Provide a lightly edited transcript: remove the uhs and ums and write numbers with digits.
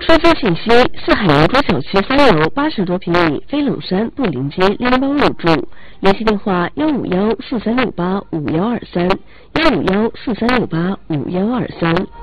司机信息：四海扬州小区3楼80多平米飞冷山布林街拎包入住，联系电话15143685123，15143685123。